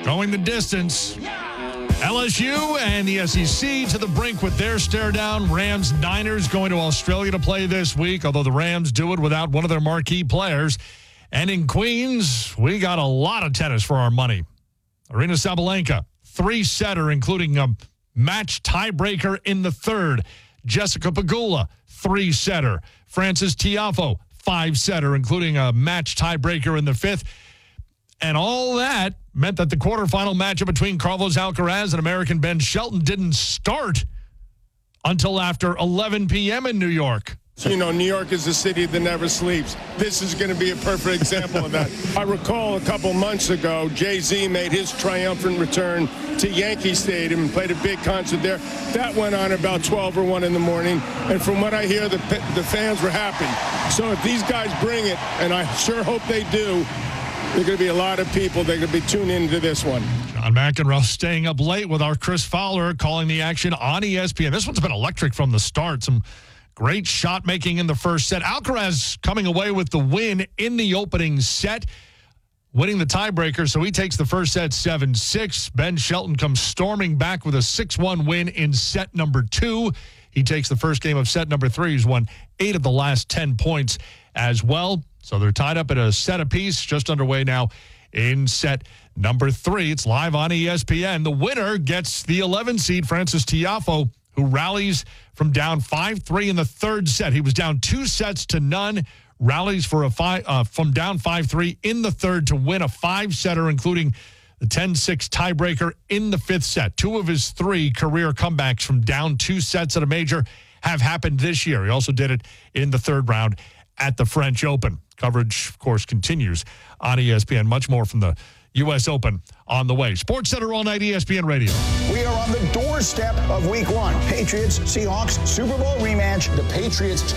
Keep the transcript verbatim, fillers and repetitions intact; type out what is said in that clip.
going the distance. L S U and the S E C to the brink with their stare down. Rams Niners going to Australia to play this week, although the Rams do it without one of their marquee players. And in Queens, we got a lot of tennis for our money. Arena Sabalenka, three-setter, including a match tiebreaker in the third. Jessica Pegula, three-setter. Frances Tiafoe, five-setter, including a match tiebreaker in the fifth. And all that meant that the quarterfinal matchup between Carlos Alcaraz and American Ben Shelton didn't start until after eleven p.m. in New York. You know, New York is a city that never sleeps. This is going to be a perfect example of that. I recall a couple months ago, Jay-Z made his triumphant return to Yankee Stadium and played a big concert there. That went on about twelve or one in the morning. And from what I hear, the, the fans were happy. So if these guys bring it, and I sure hope they do, there are going to be a lot of people that are going to be tuned into this one. John McEnroe staying up late with our Chris Fowler calling the action on E S P N. This one's been electric from the start. Some great shot making in the first set. Alcaraz coming away with the win in the opening set, winning the tiebreaker. So he takes the first set seven six. Ben Shelton comes storming back with a six one win in set number two. He takes the first game of set number three. He's won eight of the last ten points as well. So they're tied up at a set apiece, just underway now in set number three. It's live on E S P N. The winner gets the eleven seed, Frances Tiafoe, who rallies from down five three in the third set. He was down two sets to none, rallies for a five, uh, from down five three in the third to win a five-setter, including the ten six tiebreaker in the fifth set. Two of his three career comebacks from down two sets at a major have happened this year. He also did it in the third round at the French Open. Coverage, of course, continues on E S P N. Much more from the U S Open on the way. Sports Center all night, E S P N Radio. We are on the doorstep of week one. Patriots, Seahawks, Super Bowl rematch. The Patriots